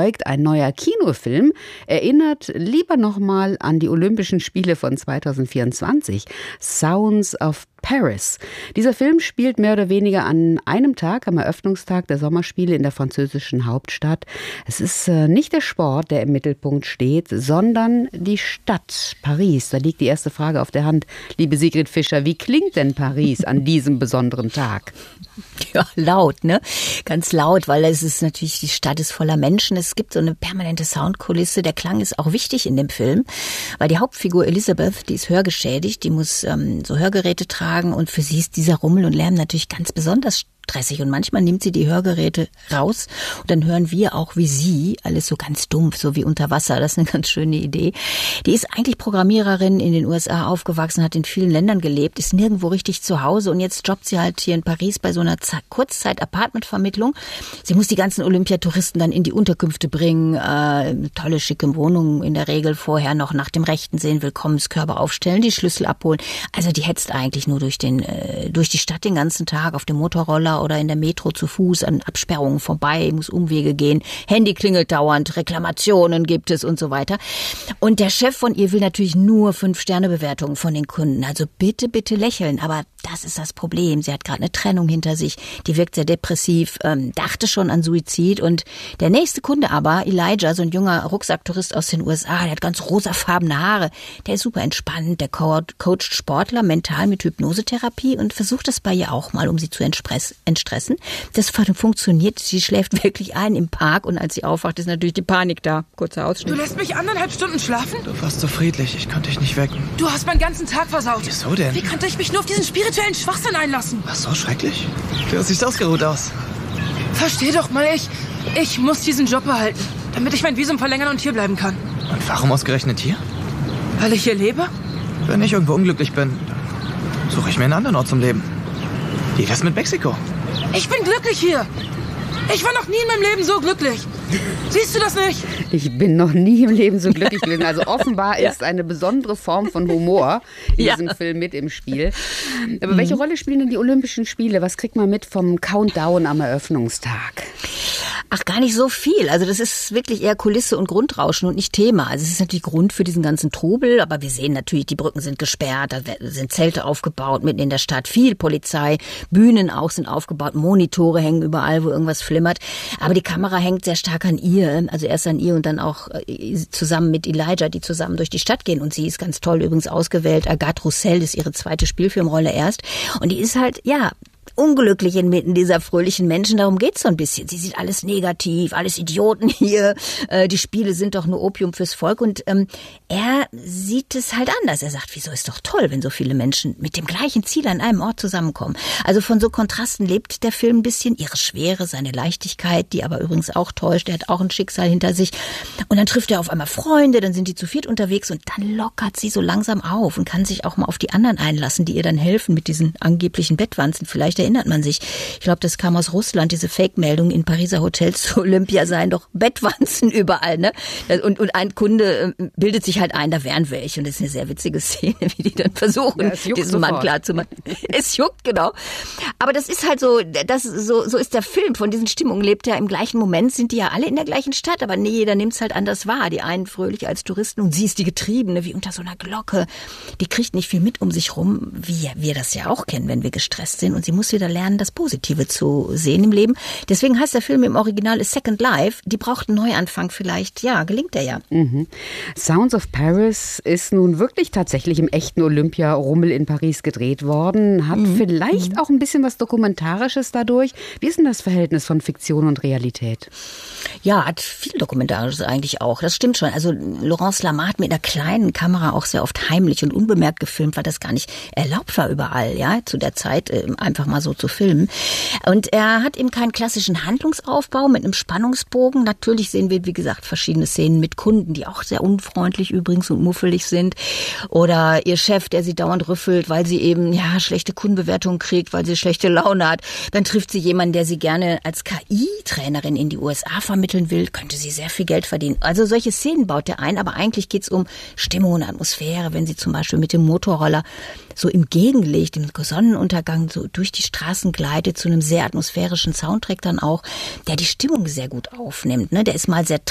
überzeugt, ein neuer Kinofilm erinnert lieber nochmal an die Olympischen Spiele von 2024. Sounds of Paris. Dieser Film spielt mehr oder weniger an einem Tag, am Eröffnungstag der Sommerspiele in der französischen Hauptstadt. Es ist nicht der Sport, der im Mittelpunkt steht, sondern die Stadt Paris. Da liegt die erste Frage auf der Hand. Liebe Sigrid Fischer, wie klingt denn Paris an diesem besonderen Tag? Ja, laut, ne? Ganz laut, weil es ist natürlich, die Stadt ist voller Menschen. Es gibt so eine permanente Soundkulisse. Der Klang ist auch wichtig in dem Film, weil die Hauptfigur Elisabeth, die ist hörgeschädigt, die muss so Hörgeräte tragen und für sie ist dieser Rummel und Lärm natürlich ganz besonders stressig und manchmal nimmt sie die Hörgeräte raus und dann hören wir auch wie sie, alles so ganz dumpf, so wie unter Wasser, das ist eine ganz schöne Idee. Die ist eigentlich Programmiererin, in den USA aufgewachsen, hat in vielen Ländern gelebt, ist nirgendwo richtig zu Hause und jetzt jobbt sie halt hier in Paris bei so einer Kurzzeit-Apartmentvermittlung. Sie muss die ganzen Olympiatouristen dann in die Unterkünfte bringen, tolle, schicke Wohnungen in der Regel vorher noch nach dem Rechten sehen, Willkommenskörbe aufstellen, die Schlüssel abholen. Also die hetzt eigentlich nur durch die Stadt den ganzen Tag auf dem Motorroller oder in der Metro zu Fuß an Absperrungen vorbei, muss Umwege gehen, Handy klingelt dauernd, Reklamationen gibt es und so weiter. Und der Chef von ihr will natürlich nur 5-Sterne-Bewertungen von den Kunden. Also bitte, bitte lächeln. Aber das ist das Problem. Sie hat gerade eine Trennung hinter sich. Die wirkt sehr depressiv, dachte schon an Suizid. Und der nächste Kunde aber, Elijah, so ein junger Rucksacktourist aus den USA, der hat ganz rosafarbene Haare. Der ist super entspannt. Der coacht Sportler mental mit Hypnosetherapie und versucht das bei ihr auch mal, um sie zu entstressen. Das funktioniert. Sie schläft wirklich ein im Park und als sie aufwacht, ist natürlich die Panik da. Kurzer Ausschnitt. Du lässt mich 1,5 Stunden schlafen? Du warst so friedlich, ich konnte dich nicht wecken. Du hast meinen ganzen Tag versaut. Wieso denn? Wie konnte ich mich nur auf diesen spirituellen Schwachsinn einlassen? Ach so, schrecklich. Du siehst ausgeruht aus. Versteh doch mal, ich muss diesen Job behalten, damit ich mein Visum verlängern und hier bleiben kann. Und warum ausgerechnet hier? Weil ich hier lebe? Wenn ich irgendwo unglücklich bin, suche ich mir einen anderen Ort zum Leben. Wie wär's mit Mexiko? Ich bin glücklich hier. Ich war noch nie in meinem Leben so glücklich. Siehst du das nicht? Ich bin noch nie im Leben so glücklich gewesen. Also offenbar ist eine besondere Form von Humor in diesem Film mit im Spiel. Aber welche Rolle spielen denn die Olympischen Spiele? Was kriegt man mit vom Countdown am Eröffnungstag? Ach, gar nicht so viel. Also das ist wirklich eher Kulisse und Grundrauschen und nicht Thema. Also es ist natürlich Grund für diesen ganzen Trubel, aber wir sehen natürlich, die Brücken sind gesperrt, da sind Zelte aufgebaut mitten in der Stadt, viel Polizei, Bühnen auch sind aufgebaut, Monitore hängen überall, wo irgendwas flimmert. Aber die Kamera hängt sehr stark an ihr, also erst an ihr und dann auch zusammen mit Elijah, die zusammen durch die Stadt gehen. Und sie ist ganz toll übrigens ausgewählt. Agathe Roussel ist ihre zweite Spielfilmrolle erst. Und die ist halt, unglücklich inmitten dieser fröhlichen Menschen, darum geht's so ein bisschen. Sie sieht alles negativ, alles Idioten hier, die Spiele sind doch nur Opium fürs Volk und er sieht es halt anders. Er sagt, wieso ist doch toll, wenn so viele Menschen mit dem gleichen Ziel an einem Ort zusammenkommen. Also von so Kontrasten lebt der Film ein bisschen, ihre Schwere, seine Leichtigkeit, die aber übrigens auch täuscht, er hat auch ein Schicksal hinter sich und dann trifft er auf einmal Freunde, dann sind die zu viert unterwegs und dann lockert sie so langsam auf und kann sich auch mal auf die anderen einlassen, die ihr dann helfen mit diesen angeblichen Bettwanzen. Vielleicht erinnert man sich. Ich glaube, das kam aus Russland, diese Fake-Meldung in Pariser Hotels zu Olympia seien doch Bettwanzen überall, ne? Und ein Kunde bildet sich halt ein, da wären welche. Und das ist eine sehr witzige Szene, wie die dann versuchen, diesen Mann klarzumachen. Es juckt, genau. Aber das ist halt so, so ist der Film. Von diesen Stimmungen lebt er im gleichen Moment, sind die ja alle in der gleichen Stadt, aber jeder nimmt es halt anders wahr. Die einen fröhlich als Touristen und sie ist die Getriebene, wie unter so einer Glocke. Die kriegt nicht viel mit um sich rum, wie wir das ja auch kennen, wenn wir gestresst sind. Und sie muss wieder lernen, das Positive zu sehen im Leben. Deswegen heißt der Film im Original A Second Life. Die braucht einen Neuanfang vielleicht. Ja, gelingt er ja. Sounds of Paris ist nun wirklich tatsächlich im echten Olympia-Rummel in Paris gedreht worden. Hat vielleicht auch ein bisschen was Dokumentarisches dadurch. Wie ist denn das Verhältnis von Fiktion und Realität? Ja, hat viel Dokumentarisches eigentlich auch. Das stimmt schon. Also Laurence Lamar hat mit einer kleinen Kamera auch sehr oft heimlich und unbemerkt gefilmt, weil das gar nicht erlaubt war überall, ja, zu der Zeit einfach mal so zu filmen. Und er hat eben keinen klassischen Handlungsaufbau mit einem Spannungsbogen. Natürlich sehen wir, wie gesagt, verschiedene Szenen mit Kunden, die auch sehr unfreundlich übrigens und muffelig sind. Oder ihr Chef, der sie dauernd rüffelt, weil sie eben schlechte Kundenbewertungen kriegt, weil sie schlechte Laune hat. Dann trifft sie jemanden, der sie gerne als KI-Trainerin in die USA vermitteln will, könnte sie sehr viel Geld verdienen. Also solche Szenen baut er ein, aber eigentlich geht's um Stimmung und Atmosphäre, wenn sie zum Beispiel mit dem Motorroller so im Gegenlicht, im Sonnenuntergang so durch die Straßen gleitet, zu einem sehr atmosphärischen Soundtrack dann auch, der die Stimmung sehr gut aufnimmt. Ne? Der ist mal sehr